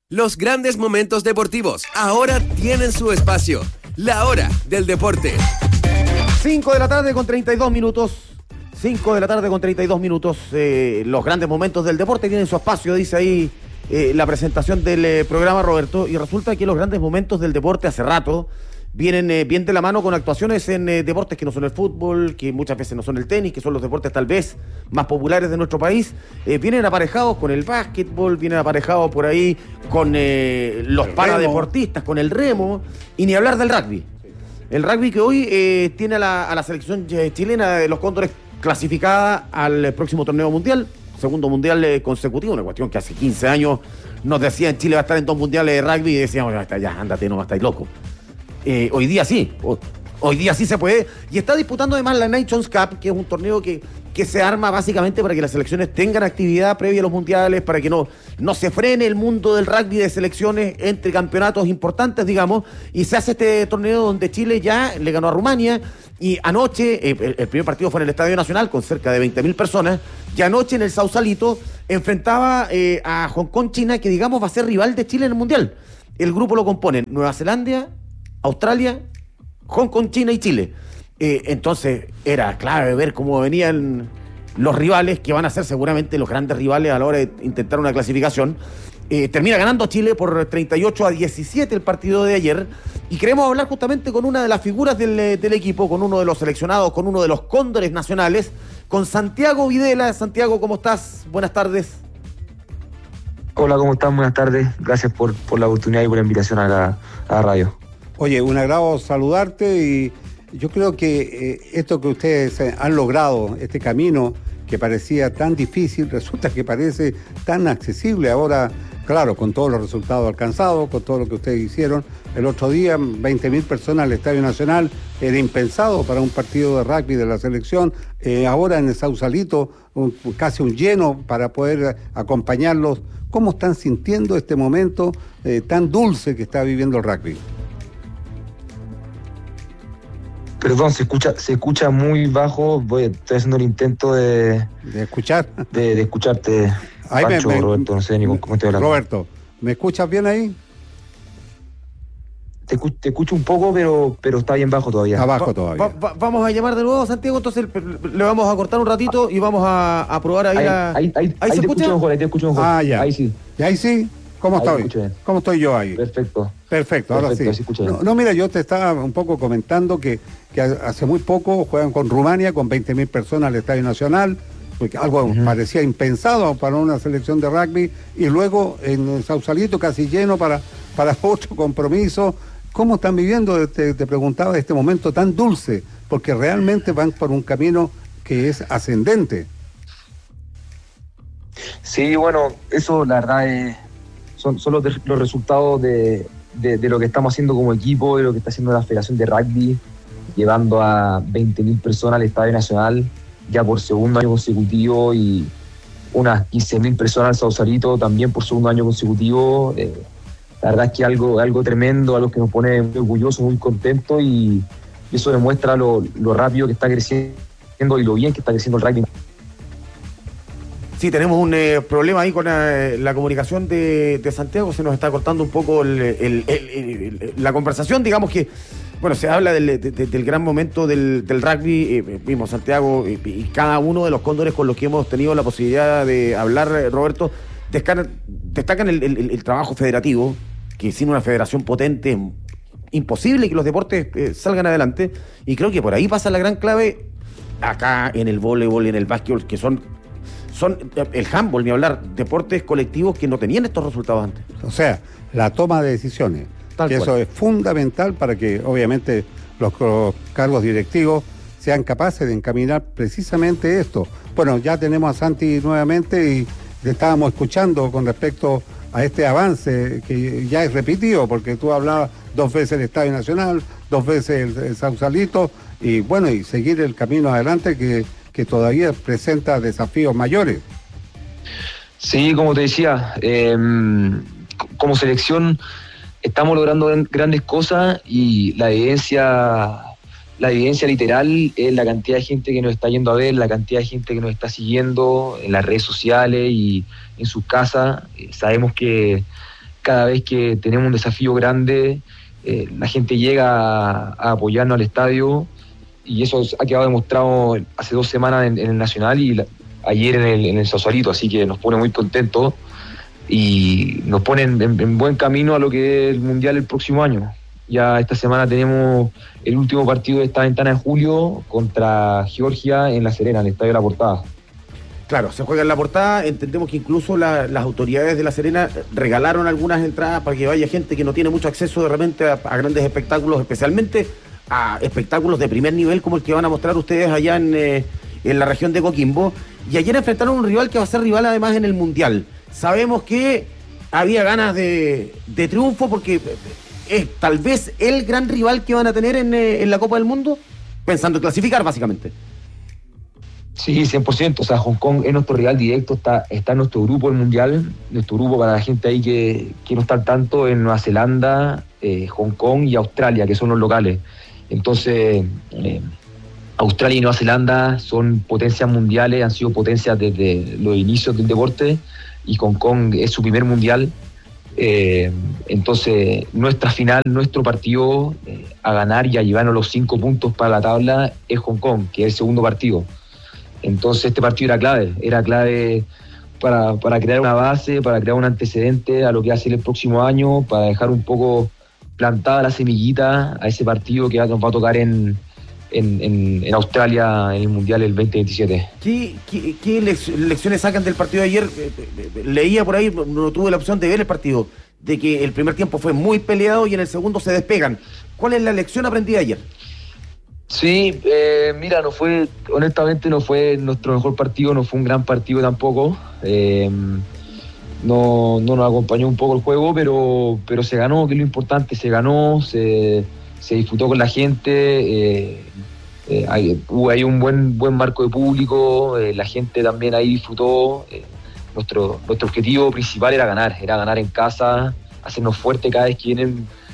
Los grandes momentos deportivos ahora tienen su espacio. La hora del deporte. 5 de la tarde con 32 minutos. 5 de la tarde con 32 minutos. Los grandes momentos del deporte tienen su espacio, dice ahí la presentación del programa, Roberto. Y resulta que los grandes momentos del deporte hace rato vienen bien de la mano con actuaciones en deportes que no son el fútbol, que muchas veces no son el tenis, que son los deportes tal vez más populares de nuestro país. Vienen aparejados con el básquetbol, vienen aparejados por ahí con los paradeportistas, con el remo, y ni hablar del rugby. El rugby que hoy tiene a la selección chilena de los Cóndores clasificada al próximo torneo mundial, segundo mundial consecutivo, una cuestión que hace 15 años nos decían Chile va a estar en 2 mundiales de rugby y decíamos, ya, ándate, no estáis loco. Hoy día sí, hoy día sí se puede, y está disputando además la Nations Cup, que es un torneo que se arma básicamente para que las selecciones tengan actividad previa a los mundiales, para que no se frene el mundo del rugby de selecciones entre campeonatos importantes, digamos, y se hace este torneo donde Chile ya le ganó a Rumania, y anoche, el primer partido fue en el Estadio Nacional con cerca de 20.000 personas, y anoche en el Sausalito enfrentaba a Hong Kong, China, que digamos va a ser rival de Chile en el mundial. El grupo lo componen Nueva Zelanda, Australia, Hong Kong, China y Chile. Entonces era clave ver cómo venían los rivales, que van a ser seguramente los grandes rivales a la hora de intentar una clasificación. Termina ganando Chile por 38-17 el partido de ayer, y queremos hablar justamente con una de las figuras del equipo, con uno de los seleccionados, con uno de los Cóndores nacionales, con Santiago Videla. Santiago, ¿cómo estás? Buenas tardes. Hola, ¿cómo están? Buenas tardes. Gracias por la oportunidad y por la invitación a la radio. Oye, un agrado saludarte, y yo creo que esto que ustedes han logrado, este camino que parecía tan difícil, resulta que parece tan accesible ahora, claro, con todos los resultados alcanzados, con todo lo que ustedes hicieron. El otro día, 20.000 personas al Estadio Nacional, era impensado para un partido de rugby de la selección. Ahora en el Sausalito, casi un lleno para poder acompañarlos. ¿Cómo están sintiendo este momento tan dulce que está viviendo el rugby? Perdón, se escucha muy bajo. Estoy haciendo el intento de escuchar. De escucharte. Ahí Pancho, Roberto, no sé ni cómo estoy hablando. Roberto, ¿me escuchas bien ahí? Te escucho un poco, pero está bien bajo todavía. Abajo todavía. Vamos a llamar de nuevo a Santiago, entonces le vamos a cortar un ratito y vamos a probar ahí ahí se escucha mejor, ahí te escucho mejor. Ah, ya. Ahí sí. ¿Y ahí sí? ¿Cómo estoy? ¿Cómo estoy yo ahí? Perfecto, ahora sí. No, mira, yo te estaba un poco comentando que hace muy poco juegan con Rumania, con 20.000 personas al Estadio Nacional, porque algo parecía impensado para una selección de rugby, y luego en el Sausalito casi lleno para otro compromiso. ¿Cómo están viviendo, te preguntaba, este momento tan dulce? Porque realmente van por un camino que es ascendente. Sí, bueno, eso la verdad son los resultados de lo que estamos haciendo como equipo, de lo que está haciendo la Federación de Rugby, llevando a 20.000 personas al Estadio Nacional ya por segundo año consecutivo, y unas 15.000 personas al Sausalito también por segundo año consecutivo. La verdad es que algo tremendo, algo que nos pone muy orgullosos, muy contentos, y eso demuestra lo rápido que está creciendo y lo bien que está creciendo el rugby. Sí, tenemos un problema ahí con la comunicación de Santiago, se nos está cortando un poco la conversación, digamos que, bueno, se habla del gran momento del rugby, mismo Santiago y cada uno de los Cóndores con los que hemos tenido la posibilidad de hablar, Roberto, destacan el trabajo federativo, que sin una federación potente es imposible que los deportes salgan adelante, y creo que por ahí pasa la gran clave acá en el voleibol y en el básquetbol, que son el handball, ni hablar, deportes colectivos que no tenían estos resultados antes. O sea, la toma de decisiones, eso es fundamental para que obviamente los cargos directivos sean capaces de encaminar precisamente esto. Bueno, ya tenemos a Santi nuevamente y le estábamos escuchando con respecto a este avance que ya es repetido, porque tú hablabas 2 veces el Estadio Nacional, 2 veces el Sausalito, y bueno, y seguir el camino adelante que todavía presenta desafíos mayores. Sí, como te decía, como selección estamos logrando grandes cosas, y la evidencia literal es la cantidad de gente que nos está yendo a ver, la cantidad de gente que nos está siguiendo en las redes sociales y en sus casas. Sabemos que cada vez que tenemos un desafío grande, la gente llega a apoyarnos al estadio, y eso ha quedado demostrado hace 2 semanas en el Nacional y ayer en el Sausalito, así que nos pone muy contentos y nos pone en buen camino a lo que es el Mundial el próximo año. Ya esta semana tenemos el último partido de esta ventana de julio contra Georgia en La Serena, en el Estadio La Portada. Claro, se juega en La Portada. Entendemos que incluso las autoridades de La Serena regalaron algunas entradas para que vaya gente que no tiene mucho acceso de repente a grandes espectáculos, especialmente a espectáculos de primer nivel como el que van a mostrar ustedes allá en la región de Coquimbo. Y ayer enfrentaron a un rival que va a ser rival además en el Mundial. Sabemos que había ganas de triunfo porque es tal vez el gran rival que van a tener en la Copa del Mundo, pensando en clasificar básicamente. Sí, 100%. O sea, Hong Kong es nuestro rival directo, está en nuestro grupo del Mundial. Nuestro grupo, para la gente ahí que no está al tanto, en Nueva Zelanda, Hong Kong y Australia, que son los locales. Entonces, Australia y Nueva Zelanda son potencias mundiales, han sido potencias desde los inicios del deporte, y Hong Kong es su primer mundial. Entonces, nuestra final, nuestro partido a ganar y a llevarnos los 5 puntos para la tabla es Hong Kong, que es el segundo partido. Entonces, este partido era clave para crear una base, para crear un antecedente a lo que va a ser el próximo año, para dejar un poco plantada la semillita a ese partido que nos va a tocar en Australia en el Mundial el 2027. ¿Qué lecciones sacan del partido de ayer? Leía por ahí, no tuve la opción de ver el partido, de que el primer tiempo fue muy peleado y en el segundo se despegan. ¿Cuál es la lección aprendida ayer? Sí, mira, honestamente no fue nuestro mejor partido, no fue un gran partido tampoco. No nos acompañó un poco el juego, pero se ganó, que es lo importante, se disfrutó con la gente, hubo ahí un buen marco de público, la gente también ahí disfrutó. Nuestro objetivo principal era ganar en casa, hacernos fuerte cada vez que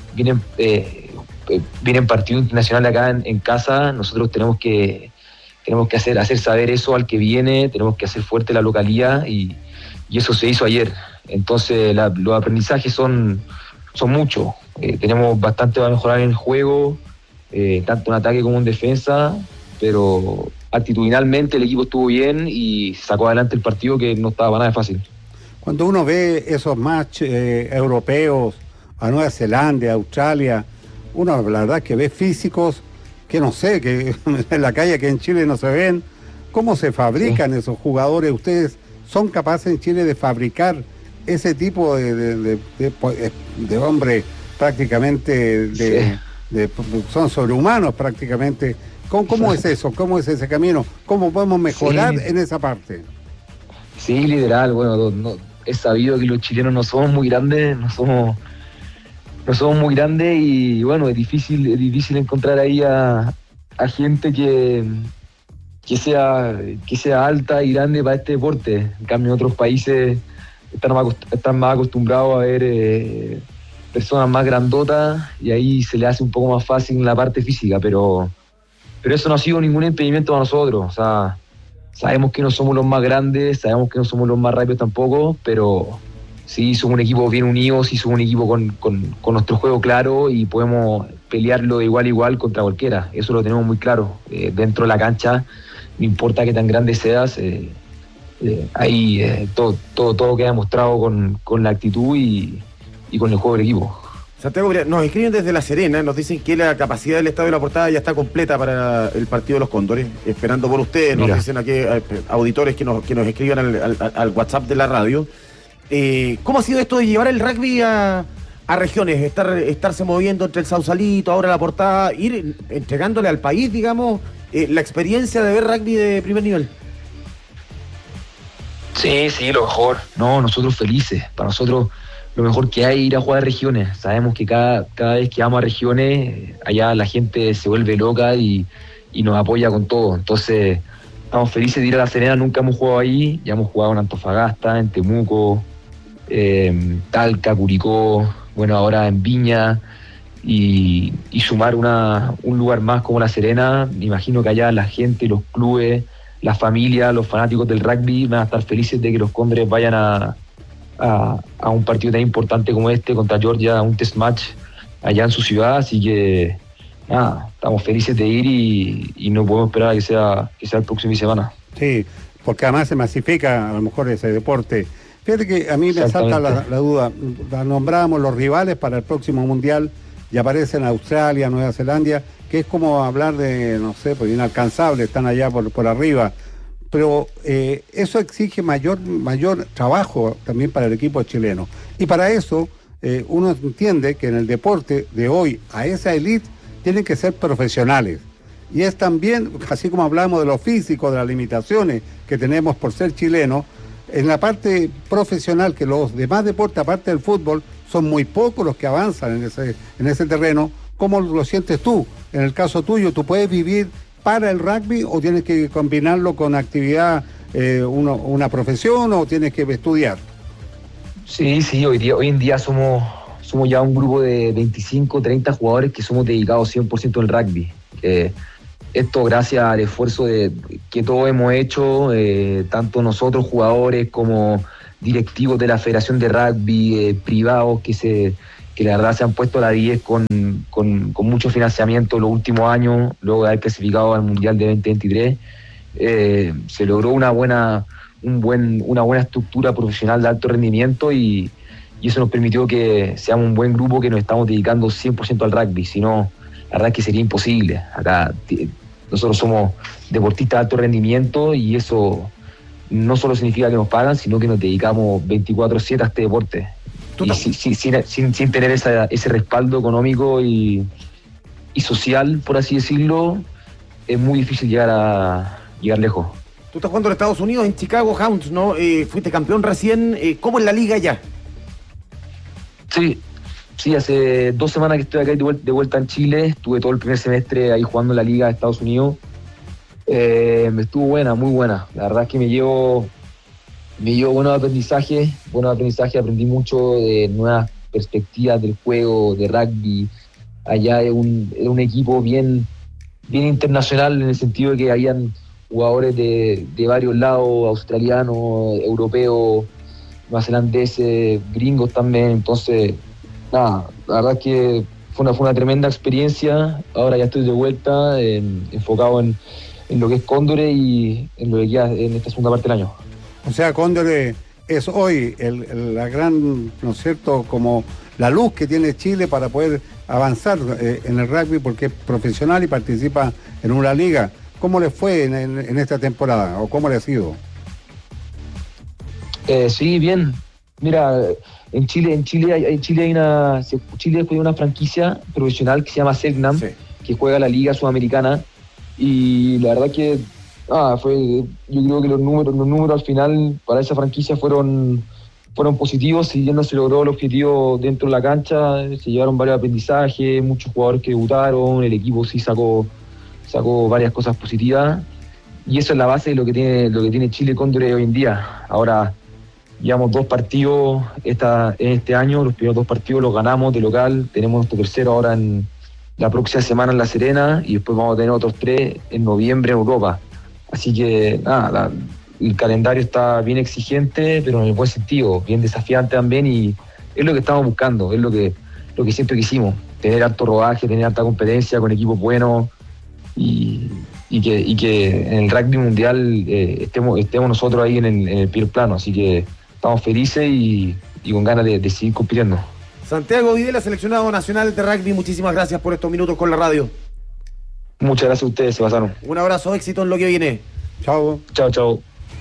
vienen partidos internacionales acá en casa. Nosotros tenemos que hacer saber eso al que viene, tenemos que hacer fuerte la localía, y eso se hizo ayer. Entonces los aprendizajes son muchos. Tenemos bastante para mejorar en el juego, tanto en ataque como en defensa, pero actitudinalmente el equipo estuvo bien y sacó adelante el partido, que no estaba para nada fácil. Cuando uno ve esos matches europeos, a Nueva Zelanda, a Australia, uno la verdad que ve físicos que no sé, que en la calle que en Chile no se ven. ¿Cómo se fabrican esos jugadores? ¿Ustedes son capaces en Chile de fabricar ese tipo de hombres prácticamente son sobrehumanos prácticamente? ¿Cómo es eso? ¿Cómo es ese camino? ¿Cómo podemos mejorar en esa parte? Sí, literal, bueno, es sabido que los chilenos no somos muy grandes, no somos muy grandes, y bueno, es difícil encontrar ahí a gente que sea alta y grande para este deporte. En cambio, en otros países están más acostumbrados a ver personas más grandotas, y ahí se le hace un poco más fácil en la parte física, pero eso no ha sido ningún impedimento para nosotros. O sea, sabemos que no somos los más grandes, sabemos que no somos los más rápidos tampoco, pero sí somos un equipo bien unido, sí somos un equipo con nuestro juego claro, y podemos pelearlo de igual a igual contra cualquiera. Eso lo tenemos muy claro. Dentro de la cancha, no importa qué tan grande seas, ahí todo queda demostrado con la actitud y con el juego del equipo. Santiago, nos escriben desde La Serena, nos dicen que la capacidad del Estadio de La Portada ya está completa para el partido de los Cóndores, esperando por ustedes. Nos dicen aquí auditores que nos escriban al WhatsApp de la radio. ¿Cómo ha sido esto de llevar el rugby a regiones? Estarse moviendo entre el Sausalito, ahora La Portada, ir entregándole al país, digamos, la experiencia de ver rugby de primer nivel. Sí, lo mejor. No, nosotros felices. Para nosotros lo mejor que hay es ir a jugar a regiones. Sabemos que cada vez que vamos a regiones, allá la gente se vuelve loca y nos apoya con todo. Entonces, estamos felices de ir a La Serena. Nunca hemos jugado ahí. Ya hemos jugado en Antofagasta, en Temuco, Talca, Curicó, bueno, ahora en Viña, y sumar un lugar más como La Serena. Me imagino que allá la gente, los clubes, las familias, los fanáticos del rugby van a estar felices de que los Cóndores vayan a a un partido tan importante como este contra Georgia, un test match allá en su ciudad, así que nada, estamos felices de ir y no podemos esperar a que sea el próximo fin de semana. Sí, porque además se masifica a lo mejor ese deporte. Fíjate que a mí me salta la duda, nombramos los rivales para el próximo Mundial y aparecen Australia, Nueva Zelanda, que es como hablar de, no sé, pues inalcanzable, están allá por arriba, pero eso exige mayor trabajo también para el equipo chileno. Y para eso uno entiende que en el deporte de hoy a esa élite tienen que ser profesionales. Y es también, así como hablamos de lo físico, de las limitaciones que tenemos por ser chilenos, en la parte profesional, que los demás deportes, aparte del fútbol, son muy pocos los que avanzan en ese terreno. ¿Cómo lo sientes tú? En el caso tuyo, ¿tú puedes vivir para el rugby o tienes que combinarlo con actividad, una profesión, o tienes que estudiar? Sí, hoy en día somos ya un grupo de 25, 30 jugadores que somos dedicados 100% al rugby. Esto gracias al esfuerzo que todos hemos hecho, tanto nosotros jugadores como directivos de la Federación de Rugby, privados que la verdad se han puesto a la 10 con mucho financiamiento los últimos años, luego de haber clasificado al Mundial de 2023. Se logró una buena estructura profesional de alto rendimiento y eso nos permitió que seamos un buen grupo que nos estamos dedicando 100% al rugby. Si no, la verdad es que sería imposible. Acá nosotros somos deportistas de alto rendimiento y eso no solo significa que nos pagan, sino que nos dedicamos 24/7 a este deporte. Y sin tener ese respaldo económico y social, por así decirlo, es muy difícil llegar lejos. Tú estás jugando en Estados Unidos, en Chicago Hounds, ¿no? Fuiste campeón recién. ¿Cómo es la liga allá? Sí, hace 2 semanas que estoy acá de vuelta en Chile. Estuve todo el primer semestre ahí jugando en la liga de Estados Unidos. Estuvo buena, muy buena. La verdad es que me llevo buenos aprendizajes. Aprendí mucho de nuevas perspectivas del juego, de rugby. Allá es un equipo bien internacional, en el sentido de que habían jugadores de varios lados, australianos, europeos, neozelandeses, gringos también. Entonces, nada, la verdad es que fue una tremenda experiencia. Ahora ya estoy de vuelta, enfocado en lo que es Cóndores y en lo que queda en esta segunda parte del año. O sea, Cóndores es hoy la gran, ¿no es cierto?, como la luz que tiene Chile para poder avanzar en el rugby, porque es profesional y participa en una liga. ¿Cómo le fue en esta temporada o cómo le ha sido? Sí, bien. Mira, en Chile después de una franquicia profesional que se llama Selknam, sí, que juega la Liga Sudamericana, y la verdad que yo creo que los números al final para esa franquicia fueron positivos. Si bien no se logró el objetivo dentro de la cancha, se llevaron varios aprendizajes, muchos jugadores que debutaron, el equipo sí sacó varias cosas positivas, y eso es la base de lo que tiene Chile Cóndores hoy en día. Ahora llevamos 2 partidos este año, los primeros 2 partidos los ganamos de local, tenemos nuestro tercero ahora en la próxima semana en La Serena, y después vamos a tener otros 3 en noviembre en Europa. Así que nada, el calendario está bien exigente, pero en el buen sentido, bien desafiante también, y es lo que estamos buscando, es lo que siempre quisimos, tener alto rodaje, tener alta competencia con equipos buenos, y que en el rugby mundial estemos nosotros ahí en el primer plano. Así que estamos felices y con ganas de seguir compitiendo. Santiago Videla, seleccionado nacional de rugby, muchísimas gracias por estos minutos con la radio. Muchas gracias a ustedes, se pasaron. Un abrazo, éxito en lo que viene. Chao. Chao.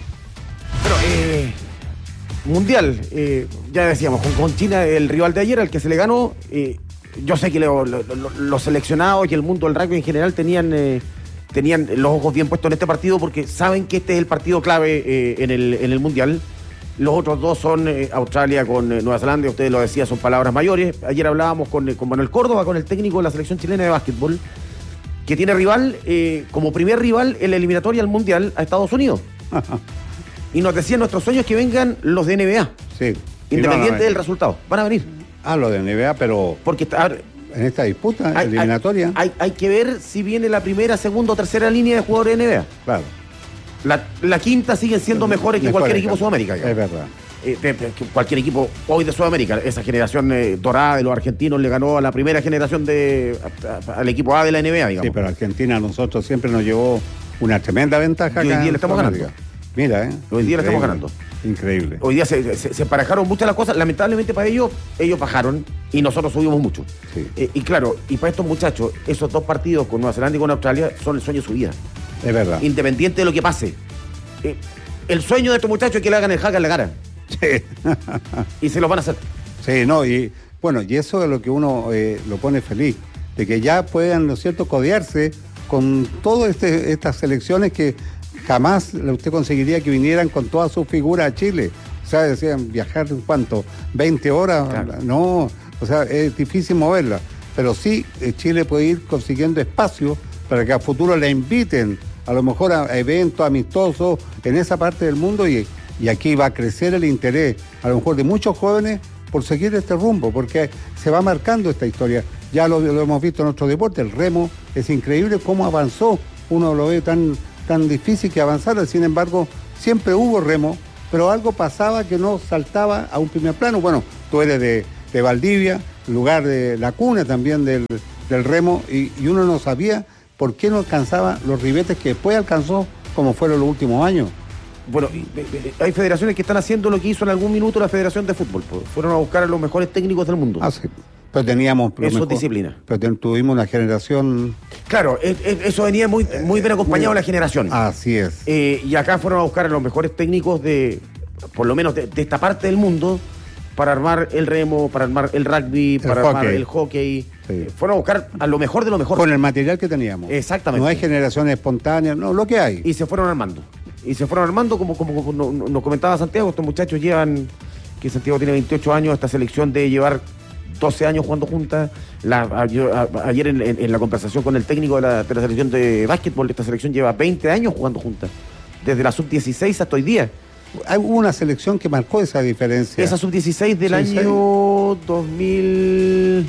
Pero, mundial, ya decíamos, con China, el rival de ayer, al que se le ganó. Yo sé que los seleccionados y el mundo del rugby en general tenían los ojos bien puestos en este partido, porque saben que este es el partido clave en el mundial. Los otros 2 son Australia con Nueva Zelanda, ustedes lo decían, son palabras mayores. Ayer hablábamos con Manuel Córdoba, con el técnico de la selección chilena de básquetbol, que tiene rival, como primer rival en la eliminatoria al mundial, a Estados Unidos. Y nos decían, nuestros sueños que vengan los de NBA. Sí. Independiente del resultado. Van a venir. Los de NBA, pero porque en esta disputa eliminatoria hay que ver si viene la primera, segunda o tercera línea de jugadores de NBA. Claro. La quinta siguen siendo mejores que cualquier equipo de Sudamérica. Es verdad. cualquier equipo hoy de Sudamérica, esa generación dorada de los argentinos le ganó a la primera generación al equipo A de la NBA, digamos. Sí, pero Argentina a nosotros siempre nos llevó una tremenda ventaja. Y hoy día le estamos ganando. Mira, hoy día le estamos ganando. Increíble. Hoy día se emparejaron muchas las cosas. Lamentablemente para ellos bajaron y nosotros subimos mucho. Sí. Y claro, y para estos muchachos, esos 2 partidos con Nueva Zelanda y con Australia son el sueño de su vida. Es verdad. Independiente de lo que pase. El sueño de estos muchachos es que le hagan el hack en la cara. Sí. Y se los van a hacer. Sí, no, y bueno, y eso es lo que uno lo pone feliz, de que ya puedan, ¿no es cierto?, codearse con todas estas selecciones que jamás usted conseguiría que vinieran con todas sus figuras a Chile. O sea, decían viajar, ¿cuánto? 20 horas. Claro. No, o sea, es difícil moverla. Pero sí, Chile puede ir consiguiendo espacio para que a futuro la inviten, a lo mejor a eventos amistosos en esa parte del mundo y aquí va a crecer el interés, a lo mejor de muchos jóvenes, por seguir este rumbo, porque se va marcando esta historia. Ya lo hemos visto en nuestro deporte, el remo, es increíble cómo avanzó. Uno lo ve tan difícil que avanzara, sin embargo, siempre hubo remo, pero algo pasaba que no saltaba a un primer plano. Bueno, tú eres de Valdivia, lugar de la cuna también del remo, y uno no sabía por qué no alcanzaba los ribetes que después alcanzó, como fueron los últimos años. Bueno, hay federaciones que están haciendo lo que hizo en algún minuto la Federación de Fútbol. Fueron a buscar a los mejores técnicos del mundo. Ah, sí. Pero teníamos... Eso es disciplina. Pero tuvimos una generación... Claro, eso venía muy bien acompañado de la generación. Así es. Y acá fueron a buscar a los mejores técnicos por lo menos de esta parte del mundo, para armar el remo, para armar el rugby, para armar el hockey. Sí. Fueron a buscar a lo mejor de lo mejor. Con el material que teníamos. Exactamente. No hay generaciones espontáneas, no, lo que hay. Y se fueron armando. Como nos comentaba Santiago, estos muchachos llevan, que Santiago tiene 28 años, esta selección de llevar 12 años jugando juntas. Ayer en la conversación con el técnico de la selección de básquetbol, esta selección lleva 20 años jugando juntas, desde la sub-16 hasta hoy día. Hubo una selección que marcó esa diferencia. Esa sub-16 del año 2000...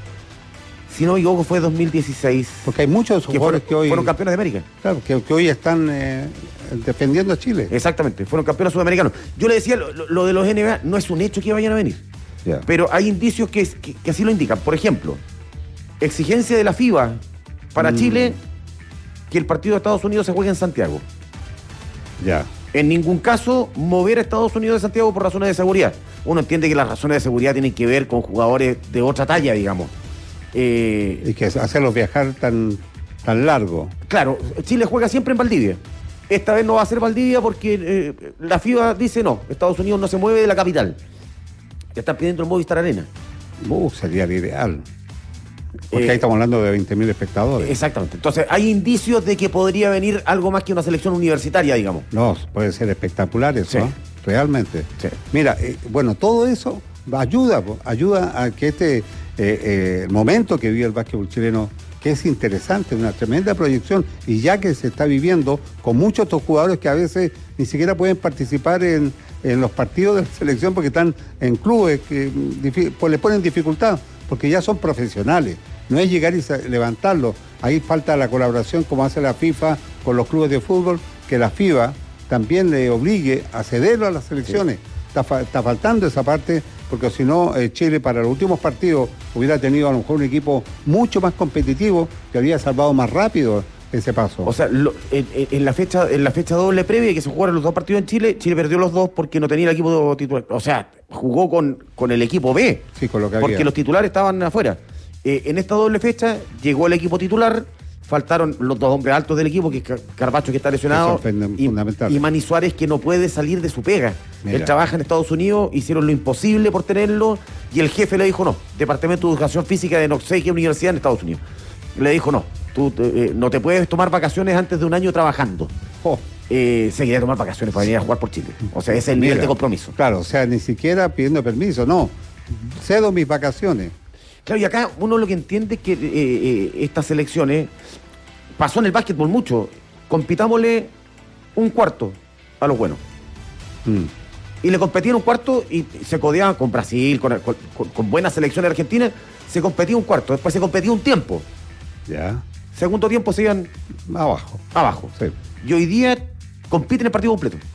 Si no me equivoco, fue 2016. Porque hay muchos jugadores que hoy... Fueron campeones de América. Claro, que hoy están defendiendo a Chile. Exactamente, fueron campeones sudamericanos. Yo le decía, lo de los NBA no es un hecho que vayan a venir. Yeah. Pero hay indicios que así lo indican. Por ejemplo, exigencia de la FIBA para Chile, que el partido de Estados Unidos se juegue en Santiago. Ya. En ningún caso mover a Estados Unidos de Santiago por razones de seguridad. Uno entiende que las razones de seguridad tienen que ver con jugadores de otra talla, digamos. Y que hacerlos viajar tan largo. Claro, Chile juega siempre en Valdivia. Esta vez no va a ser Valdivia porque la FIBA dice no, Estados Unidos no se mueve de la capital. Ya están pidiendo el Movistar Arena. Sería el ideal. Porque ahí estamos hablando de 20.000 espectadores. Exactamente. Entonces, hay indicios de que podría venir algo más que una selección universitaria, digamos. No, puede ser espectacular eso, sí. ¿No? Realmente. Sí. Mira, bueno, todo eso ayuda a que el momento que vive el básquetbol chileno, que es interesante, una tremenda proyección, y ya que se está viviendo con muchos de estos jugadores que a veces ni siquiera pueden participar en los partidos de la selección porque están en clubes que pues les ponen dificultad, porque ya son profesionales. No es llegar y levantarlo. Ahí falta la colaboración como hace la FIFA con los clubes de fútbol, que la FIBA también le obligue a cederlo a las selecciones. Sí. Está faltando esa parte, porque si no, Chile para los últimos partidos hubiera tenido a lo mejor un equipo mucho más competitivo que habría salvado más rápido ese paso. O sea, en la fecha doble previa que se jugaron los 2 partidos en Chile perdió los 2 porque no tenía el equipo titular. O sea, jugó con el equipo B. Sí, con lo que había. Porque los titulares estaban afuera. En esta doble fecha llegó el equipo titular, faltaron los 2 hombres altos del equipo, que es Carbacho, que está lesionado, y Manny Suárez, que no puede salir de su pega. Mira. Él trabaja en Estados Unidos, hicieron lo imposible por tenerlo, y el jefe le dijo no. Departamento de Educación Física de no sé qué universidad en Estados Unidos. Le dijo no, tú no te puedes tomar vacaciones antes de un año trabajando. Se quería tomar vacaciones para venir a jugar por Chile. O sea, ese es el nivel de compromiso. Claro, o sea, ni siquiera pidiendo permiso, no. Cedo mis vacaciones. Claro, y acá uno lo que entiende es que estas selecciones, pasó en el básquetbol mucho, compitámosle un cuarto a los buenos. Y le competían un cuarto y se codeaban con Brasil, con buenas selecciones argentinas, se competía un cuarto, después se competía un tiempo. Ya. Segundo tiempo se iban abajo. Sí. Y hoy día compiten el partido completo.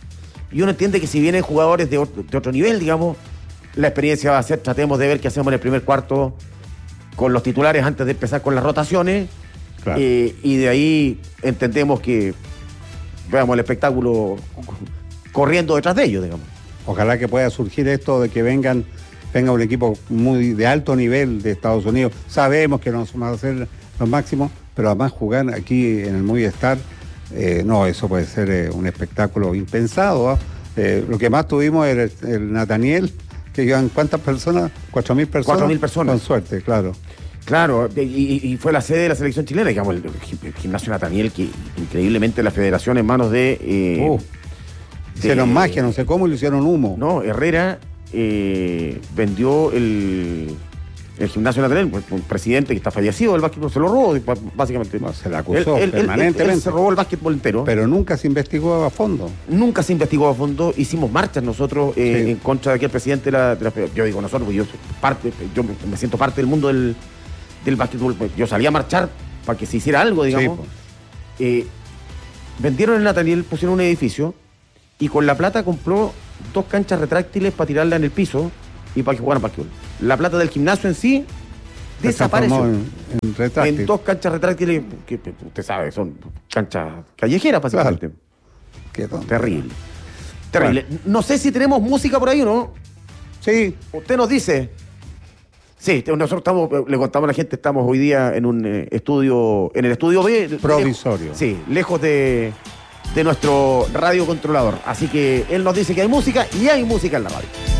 Y uno entiende que si vienen jugadores de otro nivel, digamos, la experiencia va a ser, tratemos de ver qué hacemos en el primer cuarto con los titulares antes de empezar con las rotaciones. Claro. Y de ahí entendemos que veamos el espectáculo corriendo detrás de ellos, digamos. Ojalá que pueda surgir esto de que venga un equipo muy de alto nivel de Estados Unidos. Sabemos que no van a ser los máximos, pero además jugar aquí en el Movistar, no, eso puede ser un espectáculo impensado, ¿eh? Lo que más tuvimos era el Nathaniel, que iban, ¿cuántas personas? 4.000 personas. 4.000 personas. Con suerte, claro. Claro, y fue la sede de la selección chilena, digamos, el gimnasio Nathaniel, que increíblemente la federación en manos de... Hicieron magia, no sé cómo, y lo hicieron humo. No, Herrera vendió el gimnasio Nathaniel, un presidente que está fallecido del básquetbol, se lo robó, básicamente. No, se le acusó permanentemente. Él se robó el básquetbol entero. Pero nunca se investigó a fondo. Nunca se investigó a fondo. Hicimos marchas nosotros Sí. en contra de aquel presidente de la yo digo nosotros, porque yo me siento parte del mundo del básquetbol. Yo salí a marchar para que se hiciera algo, digamos. Sí, Vendieron el Nathaniel, pusieron un edificio y con la plata compró 2 canchas retráctiles para tirarla en el piso y para que jugaran básquetbol. La plata del gimnasio en sí Se desapareció. transformó en retráctil. En 2 canchas retráctiles que usted sabe, son canchas callejeras, básicamente. Qué tonto. Terrible. Terrible. No sé si tenemos música por ahí o no. Sí, Usted nos dice. Sí, nosotros le contamos a la gente, estamos hoy día en un estudio, en el estudio B. provisorio. Lejos, sí, lejos de nuestro radiocontrolador. Así que él nos dice que hay música y hay música en la radio.